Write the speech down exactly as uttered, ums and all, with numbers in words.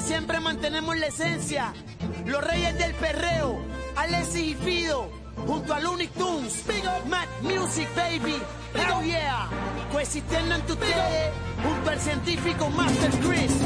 siempre mantenemos la esencia. Los reyes del perreo, Alexis y Fido, junto a Looney Tunes, Mad Music Baby, hell yeah, coexistiendo entre ustedes, junto al científico Master Chris.